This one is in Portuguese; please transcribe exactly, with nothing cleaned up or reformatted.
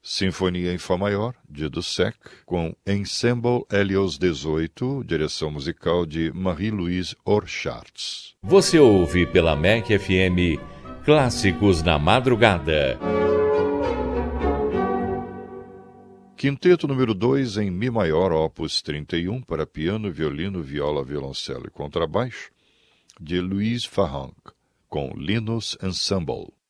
Sinfonia em Fá Maior, de Dussek, com Ensemble Helios dezoito, direção musical de Marie-Louise Orchards. Você ouve pela M E C F M Clássicos na Madrugada. Quinteto número dois em Mi maior, opus trinta e um, para piano, violino, viola, violoncelo e contrabaixo, de Louise Farrenc, com Linus Ensemble.